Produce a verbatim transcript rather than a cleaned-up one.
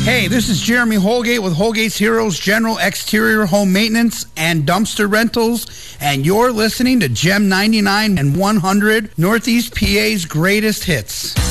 Hey, this is Jeremy Holgate with Holgate's Heroes General Exterior Home Maintenance and Dumpster Rentals, and you're listening to Gem ninety-nine and one hundred, Northeast P A's greatest hits.